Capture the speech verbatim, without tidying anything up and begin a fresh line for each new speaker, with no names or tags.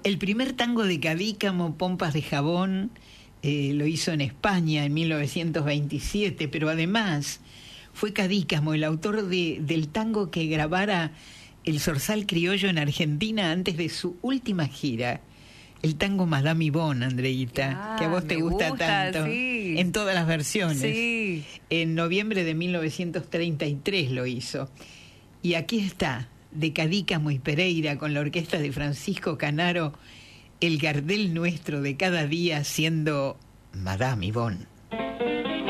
El primer tango de Cadícamo, Pompas de Jabón, eh, lo hizo en España en mil novecientos veintisiete, pero además fue Cadícamo el autor de, del tango que grabara el Zorzal Criollo en Argentina antes de su última gira. El tango Madame Yvonne, Andreita,
ah,
que a vos te gusta, gusta tanto,
sí.
en todas las versiones.
Sí.
En noviembre de mil novecientos treinta y tres lo hizo. Y aquí está, de Cadícamo y Pereira, con la orquesta de Francisco Canaro, el Gardel nuestro de cada día siendo Madame Yvonne.